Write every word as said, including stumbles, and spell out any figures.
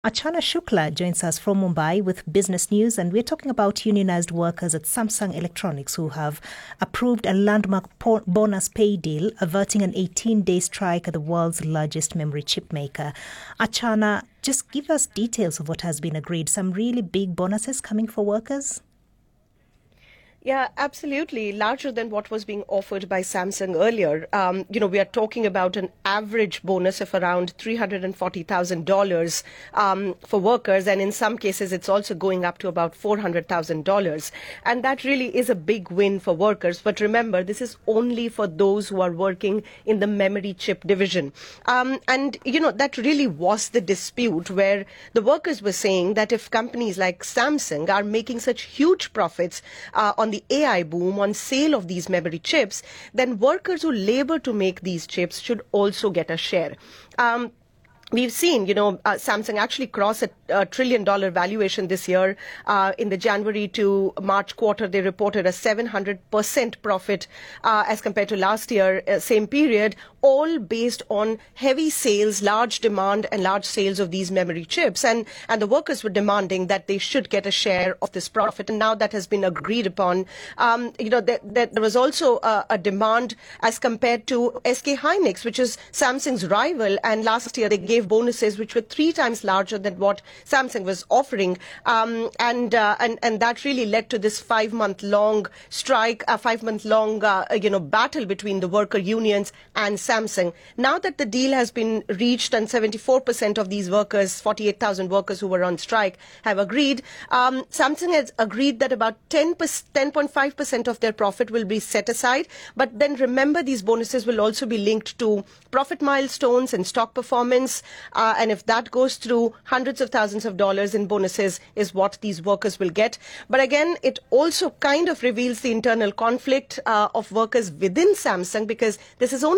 Archana Shukla joins us from Mumbai with business news, and we're talking about unionized workers at Samsung Electronics who have approved a landmark bonus pay deal, averting an eighteen-day strike at the world's largest memory chip maker. Archana, just give us details of what has been agreed. Some really big bonuses coming for workers? Yeah, absolutely. Larger than what was being offered by Samsung earlier. Um, you know, we are talking about an average bonus of around three hundred forty thousand dollars um, for workers. And in some cases, it's also going up to about four hundred thousand dollars. And that really is a big win for workers. But remember, this is only for those who are working in the memory chip division. Um, and, you know, that really was the dispute where the workers were saying that if companies like Samsung are making such huge profits uh, on the A I boom, on sale of these memory chips, then workers who labor to make these chips should also get a share. Um, We've seen, you know, uh, Samsung actually cross a, a trillion dollar valuation this year. Uh, in the January to March quarter, they reported a seven hundred percent profit uh, as compared to last year, uh, same period, all based on heavy sales, large demand and large sales of these memory chips. And, and the workers were demanding that they should get a share of this profit. And now that has been agreed upon. Um, you know, there, there was also a, a demand as compared to S K Hynix, which is Samsung's rival. And last year they gave bonuses which were three times larger than what Samsung was offering, um, and uh, and and that really led to this five-month-long strike, a five-month-long uh, you know battle between the worker unions and Samsung. Now that the deal has been reached and seventy-four percent of these workers, forty-eight thousand workers who were on strike, have agreed, um, Samsung has agreed that about ten point five percent of their profit will be set aside. But then remember, these bonuses will also be linked to profit milestones and stock performance. Uh, and if that goes through, hundreds of thousands of dollars in bonuses is what these workers will get. But again, it also kind of reveals the internal conflict uh, of workers within Samsung, because this is only